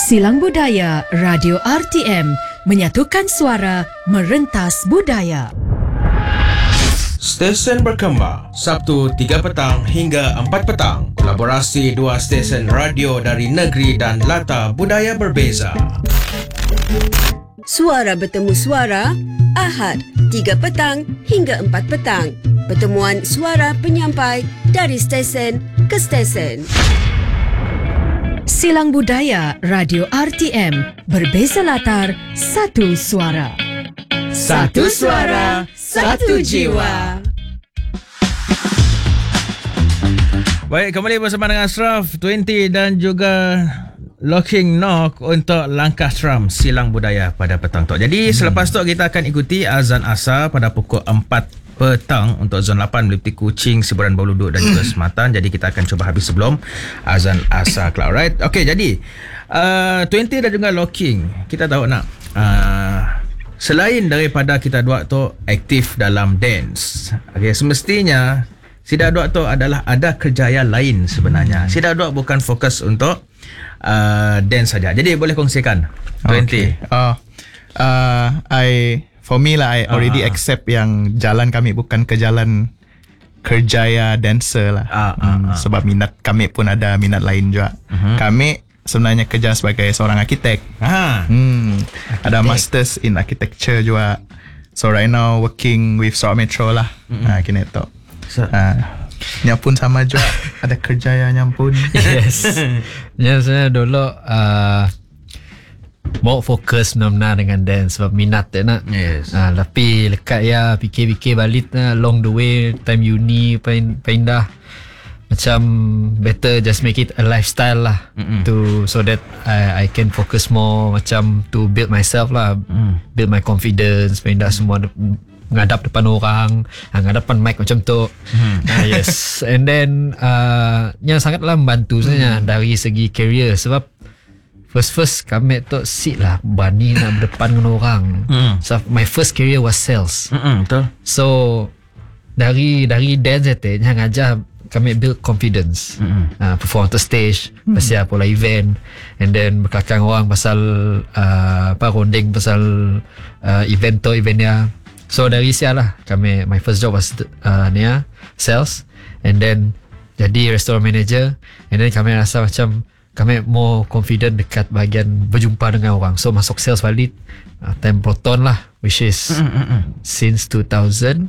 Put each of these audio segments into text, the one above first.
Silang Budaya Radio RTM menyatukan suara merentas budaya. Stesen berkembang Sabtu 3 petang hingga 4 petang. Kolaborasi dua stesen radio dari negeri dan latar budaya berbeza. Suara bertemu suara Ahad 3 petang hingga 4 petang. Pertemuan suara penyampai dari stesen ke stesen. Silang Budaya Radio RTM, berbeza latar, satu suara. Satu suara, satu jiwa. Baik, kembali bersama dengan Ashraf 20 dan juga Locking Knock untuk langkah Trump Silang Budaya pada petang tu. Jadi selepas tu kita akan ikuti azan asar pada pukul 4 petang untuk zon 8 meliputi Kuching, Siburan Bawah Luduk dan juga Sematan. Jadi kita akan cuba habis sebelum azan asar kelak. Alright. Okey, jadi 20 dan juga Locking, kita tahu nak selain daripada kita dua tu aktif dalam dance, okey, semestinya Sida dua tu adalah ada kerjaya lain sebenarnya. Sida dua bukan fokus untuk dance saja. Jadi boleh kongsikan 20. Okay. For me lah, I already accept yang jalan kami bukan ke jalan kerjaya dancer lah. Sebab minat kami pun ada minat lain juga. Kami sebenarnya kerja sebagai seorang arkitek. Ada masters in architecture juga. So right now working with Sarawak Metro lah. Kini tu. Nya pun sama juga. Ada kerjanya pun. Yes. Ya, saya dulu mau fokus benar-benar dengan dance sebab minat tak nak. Yes. Tapi lekat ya fikir-fikir balik along the way time uni pindah macam better just make it a lifestyle lah to so that I can focus more macam to build myself lah, build my confidence, pindah semua ngadap depan orang, ngadapan mic macam tu. Yes. And then yang sangatlah membantu saya dari segi career sebab First kami tu sit lah berani nak berdepan dengan orang. So my first career was sales. Betul. So dari dance itu yang ajar kami build confidence. Perform on stage, pasal pola event, and then berkelakang orang pasal ronding pasal eventnya. So dari sialah kami, my first job was sales, and then jadi restaurant manager, and then kami rasa macam kami more confident dekat bahagian berjumpa dengan orang. So masuk sales balik time Proton lah, which is since 2019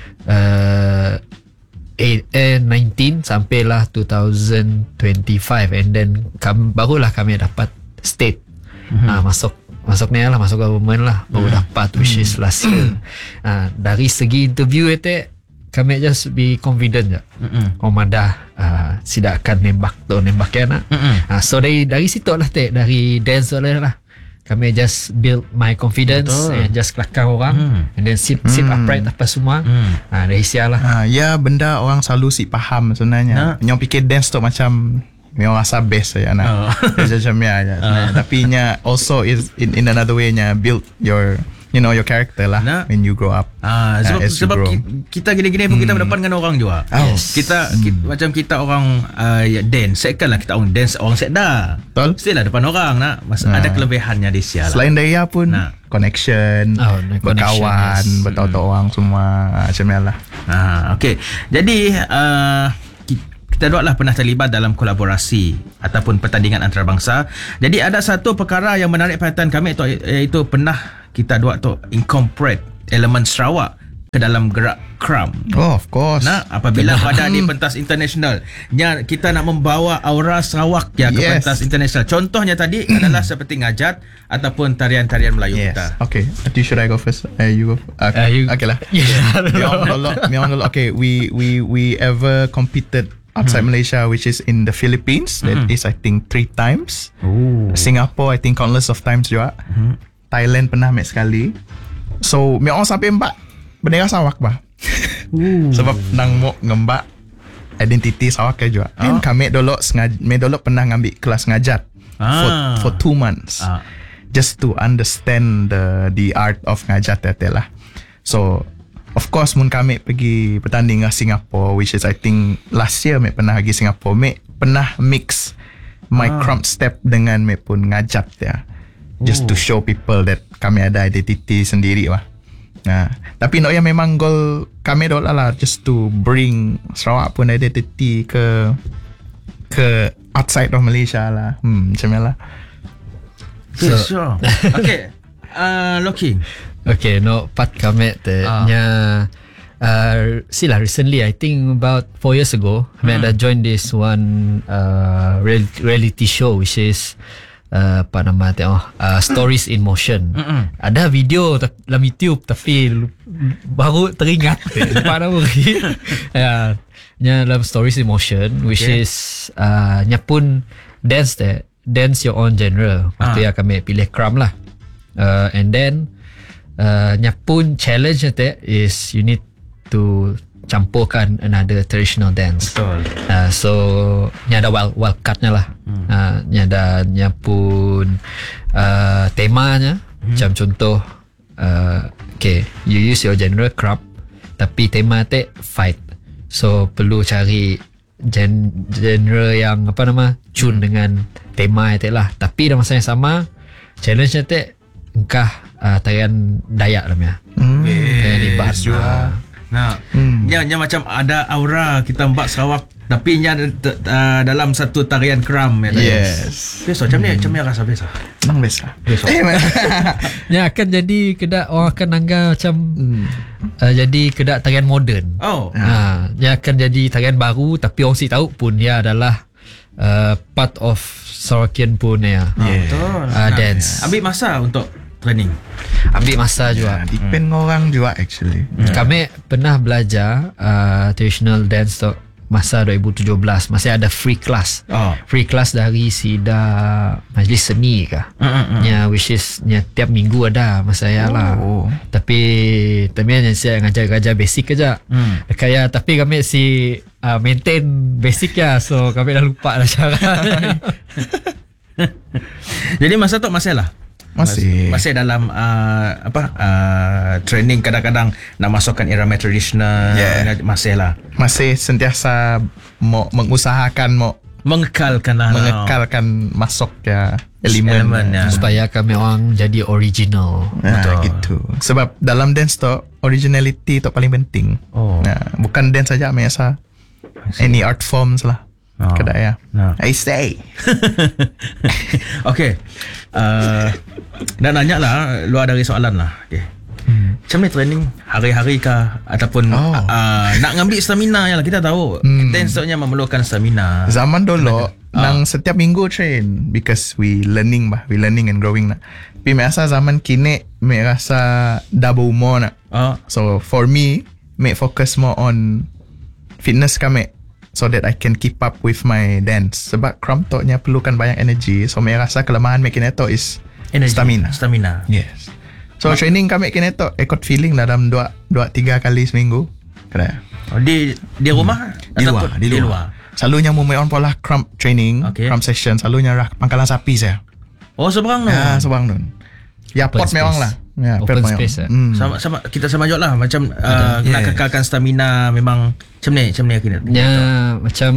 sampailah 2025, and then barulah kami dapat state. Masuk ni lah, masuk government lah, baru dapat, which is last year. Dari segi interview itu kami just be confident je. Madah tidak akan nembak ya nak. So dari situ lah dari dance lah kami just build my confidence. And just kelakar orang, and then sit upright apa semua. Dari situ lah. Ya, benda orang selalu faham sebenarnya. Yang fikir dance tu macam memang rasa best ya nak. Macam ya. Tapi nya also is in another way nya build your your character lah when you grow up. Sebab kita gini-gini pun kita berdepan dengan orang juga. Kita macam kita orang dance, sekan lah kita orang dance, orang sekda. Betul. Still lah depan orang nak. Ada kelebihannya di sial. Selain dari pun connection, berkawan, bertahu-tahu orang semua macam ni lah. Okay. Jadi kita dua lah pernah terlibat dalam kolaborasi ataupun pertandingan antarabangsa. Jadi ada satu perkara yang menarik perhatian kami iaitu pernah kita dua tu incorporate elemen Sarawak ke dalam gerak Kram. Oh, of course. Apabila pada di pentas international, kita nak membawa aura Sarawak ke pentas international. Contohnya tadi adalah seperti ngajat ataupun tarian-tarian Melayu kita. Okay. Should I go first? You go. Okay lah. Okay, we ever competed outside Malaysia, which is in the Philippines. That is I think 3 times. Singapore I think countless of times juga. Thailand pernah ambil sekali. So mi orang sampai mbak bendera Sarawak bah. Sebab nang mau ngembak identiti Sarawak ke juga. And kami dulu pernah ngambil kelas ngajat for 2 months. Just to understand the art of ngajat lah. So of course mun kami pergi bertanding ke Singapore, which is I think last year pernah pergi Singapore, pernah mix my crump step dengan me pun ngajak dia. Just to show people that kami ada identity sendiri lah. Tapi nak yang memang goal kami lah just to bring Sarawak pun identity ke outside of Malaysia lah. Macam lah. Okay, sure. Okay. Locking. Okay, no part kami nya recently I think about 4 years ago I joined this one reality show which is apa nama tengok Stories in Motion. Ada video dalam YouTube tapi baru teringat apa nama lagi. Nya dalam Stories in Motion which is nya pun dance your own genre. Waktu ya kami pilih Crumb lah. And then nya pun challenge is you need to campurkan another traditional dance. Betul. So nya ada wild card-nya lah. Nya pun temanya macam contoh okay, you use your genre crowd tapi tema fight. So perlu cari genre yang apa nama tune dengan tema lah. Tapi dalam masa yang sama challenge-nya engkah tarian Dayak namanya. Tarian Iban juga. Nya macam ada aura kita mbak Sarawak tapi nya dalam satu tarian Crumb ya. Yes. Biasa macam ni rasa biasa. Memang biasa. Nya akan jadi kedak orang akan anggap macam jadi kedak tarian moden. Nya akan jadi tarian baru tapi orang si tahu pun dia adalah part of Sarawakian pun ya. Betul. Dance. Ambil masa untuk training. Ambil masa juga. Depend orang juga actually. Kami pernah belajar traditional dance tu masa 2017. Masih ada free class. Free class dari Sida Majlis Seni kah? Which is tiap minggu ada masa saya lah. Tapi hanya saya ngajar basic aja. Kayak tapi kami maintain basic ya. So kami dah lupa lah cara. Jadi masa tu masih lah. Masih dalam training kadang-kadang nak masukkan irama tradisional. Masih lah. Masih sentiasa mau mengusahakan mengekalkan masuk ya elemen ya. Supaya kami orang jadi original. Gitu. Sebab dalam dance tu originality tu paling penting. Bukan dance saja biasa. Any art forms lah. Kedai ya. I say. Okay. Nak nanya lah, luar dari soalan lah. Okay. Macam ni training hari-hari kah ataupun nak ngambil stamina ya lah. Kita tahu dance tu memerlukan stamina. Zaman dulu nang setiap minggu train because we learning and growing lah. Tapi masa zaman kini me rasa dah berumur nak. So for me focus more on fitness kami. So that I can keep up with my dance. Sebab Crumb tu perlukan banyak energy. So saya rasa kelemahan Kineto is energy, stamina. Yes. So training kami Kineto ikut feeling dalam 2-3 kali seminggu. Kena. Di rumah? Di luar. Selalunya on pola Crumb training, Crumb session. Selalunya Pangkalan Sapi saya. Seberang nun. Seberang nun. Ya pot memang lah. Open space. Sama kita sama juga lah macam nak kekalkan stamina memang macam ni macam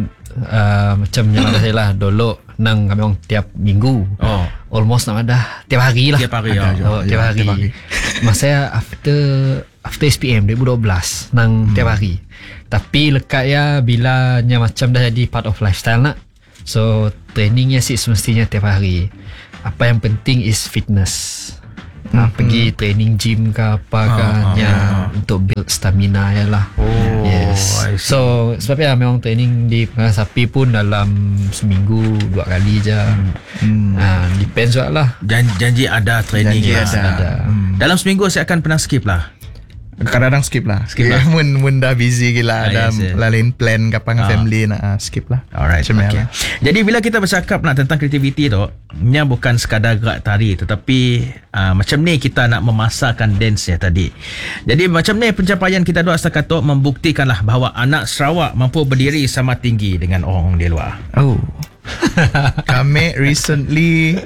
yang saya lah dulu nang kami orang tiap minggu almost nak ada tiap hari lah tiap hari. Masa after SPM 2012 nang tiap hari tapi lekat ya bila macam dah jadi part of lifestyle nak so trainingnya semestinya tiap hari. Apa yang penting is fitness. Pergi training gym ke apa kan untuk build stamina ya lah. Yes. So sebabnya memang training di Pangkalan Sapi pun dalam seminggu 2 kali je. Depends lah. Janji ada training ada. Dalam seminggu saya akan pernah skip lah. Kadang-kadang skip lah. Mun dah busy gila ada lain plan kapan family nak skip lah. Alright. Okay. Jadi bila kita bercakap tentang kreativiti tu, nya bukan sekadar gerak tari tetapi macam ni kita nak memasarkan dance nya tadi. Jadi macam ni pencapaian kita dua setakat tu membuktikanlah bahawa anak Sarawak mampu berdiri sama tinggi dengan orang di luar. Kami recently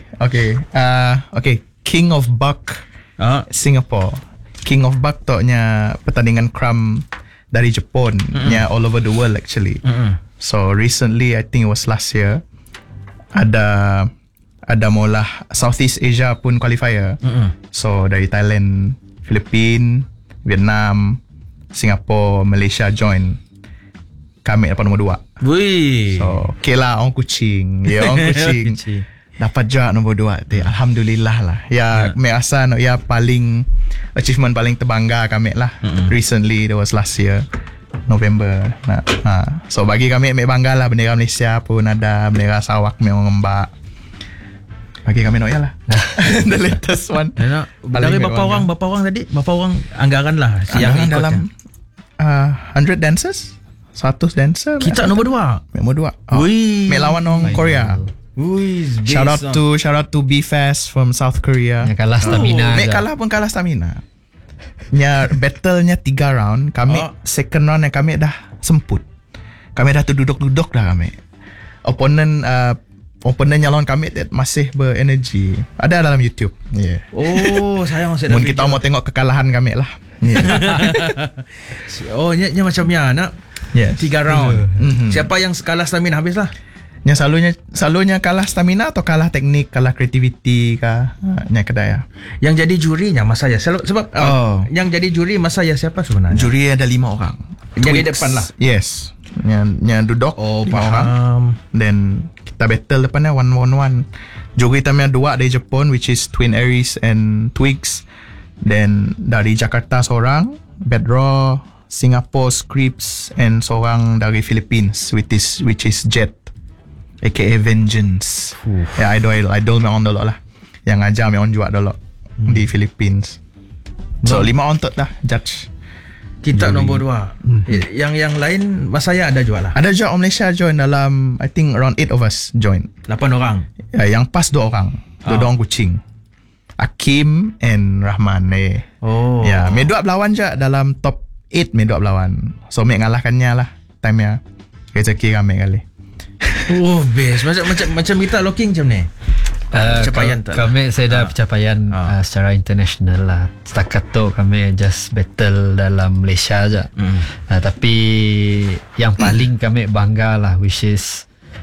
King of Buck Singapore. King of Buck tu nya pertandingan Crumb dari Jepun nya all over the world actually. So recently I think it was last year ada mula Southeast Asia pun qualifier. So dari Thailand, Philippines, Vietnam, Singapore, Malaysia join. Kami dapat nombor 2. Wih. So okay lah, orang Kuching. Ya, orang Kuching. Dapat juga nombor 2. Alhamdulillah lah. Ya, kami rasa ya paling achievement paling terbangga kami lah. Recently, that was last year November. So bagi kami bangga lah, bendera Malaysia pun ada, bendera Sarawak memang ngembak. Bagi kami ya lah. The latest one. Dari berapa orang tadi? Berapa orang anggaran lah yang ikut dalam 100 dancers, 100 dancer. Kita nombor 2. Nombor 2. Wih. Mek lawan orang Korea. Wih. Shout out to B-Fest from South Korea. Yang kalah stamina. Mek kalah pun kalah stamina. Nya battle-nya 3 round. Kami second round yang kami dah semput. Kami dah terduduk-duduk dah kami. Opponent yang lawan kami masih berenergi. Ada dalam YouTube. Yeah. Oh, sayang saya dah. Mungkin kita mau tengok kekalahan kami lah. Yeah. Oh, nya macam ya nak. Yes. 3 round. Siapa yang kalah stamina habis lah. Nya selalunya kalah stamina atau kalah teknik, kalah kreativiti kah? Nya kedaya. Yang jadi jurinya mas saya. Sebab yang jadi juri mas saya siapa sebenarnya? Juri ada 5 orang. Yang di depan lah. Yes. Nya duduk 5 orang. Faham. Then kita battle depannya 1-on-1. Juri kami 2 dari Jepun, which is Twin Aries and Twigs. Then dari Jakarta seorang, Bedro, Singapore Scripts, and seorang dari Philippines, which is Jet, aka Vengeance. Ya, idol memang dulu lah. Yang ajar memang juga dulu di Philippines. So 5 on top lah judge. Kita nombor 2. Yang lain mas saya ada juga lah. Ada juga orang Malaysia join dalam, I think around 8 of us join. 8 orang. Ya, yang pas 2 orang. 2 orang Kuching. Akim and Rahman. Oh. Ya, Medua berlawan je dalam top 8 Medua berlawan. So Mek ngalahkannya lah time-nya. Rezeki kami kali. Oh, best. Macam kita locking macam ni. Pencapaian tak? Kami saya dah pencapaian secara international lah. Setakat tu kami just battle dalam Malaysia je. Tapi yang paling kami bangga lah, which is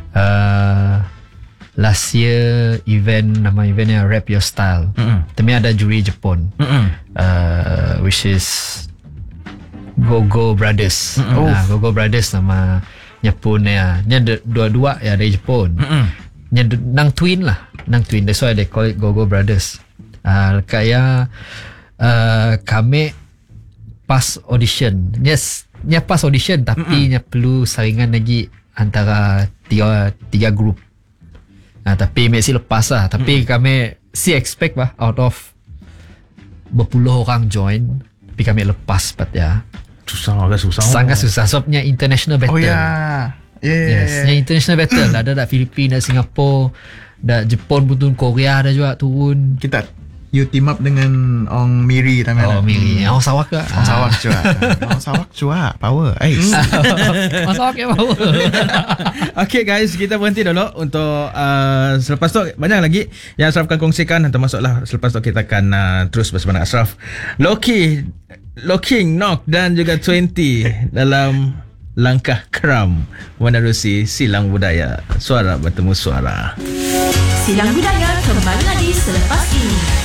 last year nama eventnya Rap Your Style. Tapi ada juri Jepun, which is Gogo Brothers. Gogo Brothers namanya pun ya. Dua-dua ya dari Jepun. Nang twin lah, nang twin. That's why they call it Gogo Brothers. Kaya kami pas audition. Nya pas audition tapi nya perlu saringan lagi antara tiga grup. Tapi mesti lepas lah. Tapi kami expect lah out of berpuluh orang join, tapi kami lepas pat ya. Sangat susah. Sebabnya international battle. Oh ya. Yes, yang international battle ada dak Filipina, Singapore, dak Jepun pun turun, Korea ada juga turun. You team up dengan orang Miri namanya. Miri. Orang Sarawak ke? Orang Sarawak juga. Orang Sarawak juga. Power. Orang Sarawak ya power. Okay guys, kita berhenti dulu untuk selepas tu banyak lagi yang Ashraf akan kongsikan, termasuklah selepas tu kita akan terus bersama dengan Ashraf. Locking, Knock dan juga 20 dalam langkah keram menerusi Silang Budaya. Suara bertemu suara. Silang Budaya kembali lagi selepas ini.